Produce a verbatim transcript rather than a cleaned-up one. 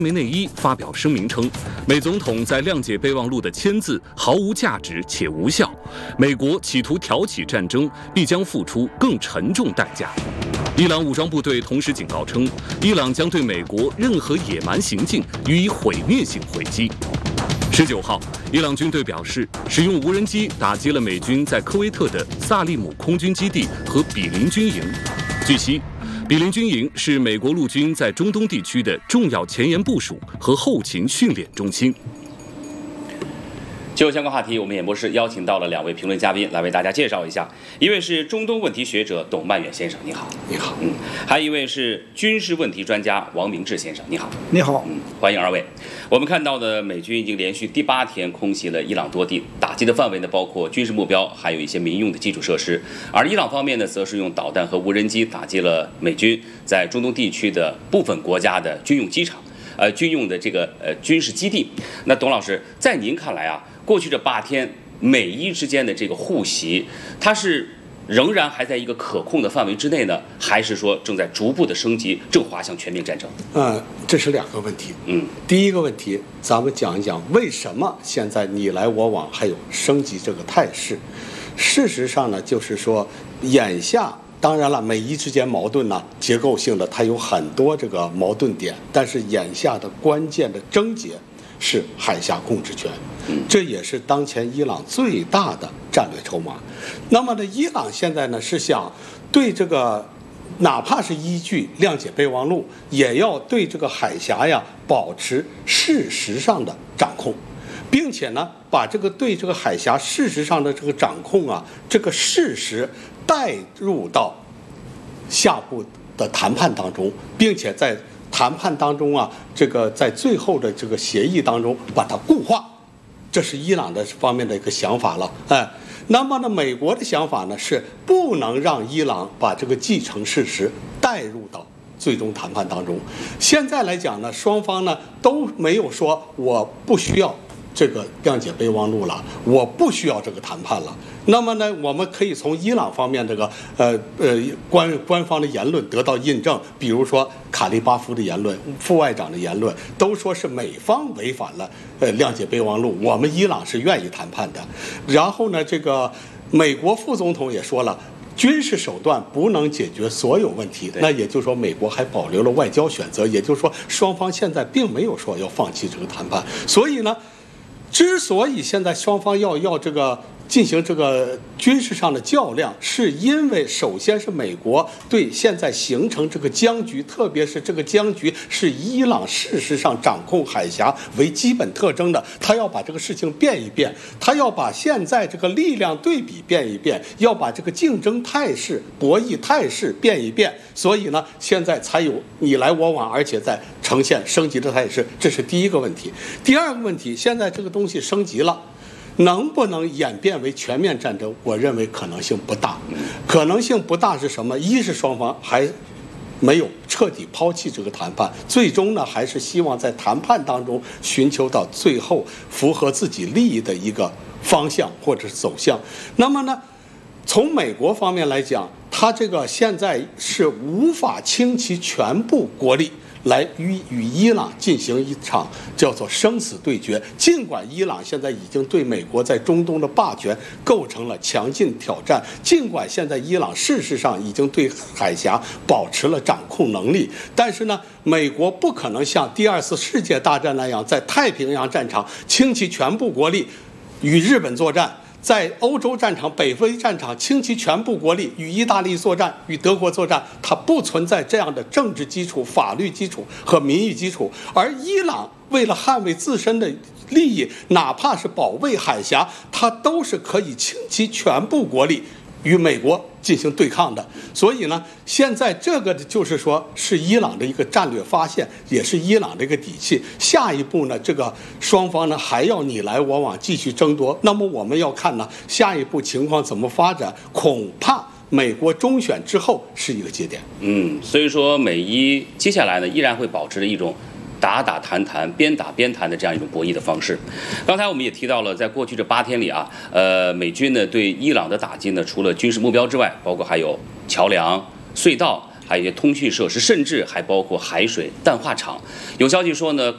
梅内伊发表声明称，美总统在谅解备忘录的签字毫无价值且无效，美国企图挑起战争必将付出更沉重代价。伊朗武装部队同时警告称，伊朗将对美国任何野蛮行径予以毁灭性回击。十九号，伊朗军队表示，使用无人机打击了美军在科威特的萨利姆空军基地和比邻军营。据悉，比邻军营是美国陆军在中东地区的重要前沿部署和后勤训练中心。 就相关话题，我们演播室邀请到了两位评论嘉宾来为大家介绍一下。一位是中东问题学者董曼远先生，你好。 你好。 嗯，还有一位是军事问题专家王明志先生，你好。 你好。 嗯，欢迎二位。我们看到的美军已经连续第八天空袭了伊朗多地，打击的范围呢包括军事目标，还有一些民用的基础设施。而伊朗方面呢，则是用导弹和无人机打击了美军在中东地区的部分国家的军用机场。呃，军用的这个呃军事基地。那董老师，在您看来啊，过去这八天美伊之间的这个互袭，它是仍然还在一个可控的范围之内呢，还是说正在逐步的升级，正滑向全面战争？ 呃，这是两个问题。 嗯， 第一个问题，咱们讲一讲为什么现在你来我往还有升级这个态势。事实上呢，就是说眼下。当然了，美伊之间矛盾呢，结构性的它有很多这个矛盾点，但是眼下的关键的症结是海峡控制权，这也是当前伊朗最大的战略筹码。那么呢，伊朗现在呢是想对这个，哪怕是依据谅解备忘录，也要对这个海峡呀保持事实上的掌控。并且呢，把这个对这个海峡事实上的这个掌控啊，这个事实带入到下步的谈判当中，并且在谈判当中啊，这个在最后的这个协议当中把它固化，这是伊朗的方面的一个想法了，哎。那么呢，美国的想法呢是不能让伊朗把这个既成事实带入到最终谈判当中。现在来讲呢，双方呢都没有说我不需要这个谅解备忘录了，我不需要这个谈判了。那么呢，我们可以从伊朗方面这个呃呃官官方的言论得到印证，比如说卡利巴夫的言论、副外长的言论，都说是美方违反了呃谅解备忘录，我们伊朗是愿意谈判的。然后呢，这个美国副总统也说了，军事手段不能解决所有问题，那也就是说美国还保留了外交选择，也就是说双方现在并没有说要放弃这个谈判。所以呢，之所以现在双方要要这个进行这个军事上的较量，是因为首先是美国对现在形成这个僵局，特别是这个僵局是伊朗事实上掌控海峡为基本特征的，他要把这个事情变一变，他要把现在这个力量对比变一变，要把这个竞争态势、博弈态势变一变，所以呢，现在才有你来我往，而且在呈现升级的态势，这是第一个问题。第二个问题，现在这个东西升级了，能不能演变为全面战争？我认为可能性不大。可能性不大是什么？一是双方还没有彻底抛弃这个谈判，最终呢还是希望在谈判当中寻求到最后符合自己利益的一个方向或者是走向。那么呢，从美国方面来讲，他这个现在是无法倾其全部国力来与与伊朗进行一场叫做生死对决。尽管伊朗现在已经对美国在中东的霸权构成了强劲挑战，尽管现在伊朗事实上已经对海峡保持了掌控能力，但是呢，美国不可能像第二次世界大战那样在太平洋战场倾其全部国力与日本作战，在欧洲战场、北非战场倾其全部国力与意大利作战、与德国作战，它不存在这样的政治基础、法律基础和民意基础。而伊朗为了捍卫自身的利益，哪怕是保卫海峡，它都是可以倾其全部国力与美国进行对抗的。所以呢，现在这个就是说是伊朗的一个战略发现，也是伊朗的一个底气。下一步呢，这个双方呢还要你来我往继续争夺。那么我们要看呢，下一步情况怎么发展，恐怕美国中选之后是一个节点。 嗯，所以说美伊接下来呢依然会保持着一种打打谈谈、边打边谈的这样一种博弈的方式。刚才我们也提到了，在过去这八天里啊，呃，美军呢对伊朗的打击呢，除了军事目标之外，包括还有桥梁、隧道，还有一些通讯设施，甚至还包括海水淡化厂。有消息说呢，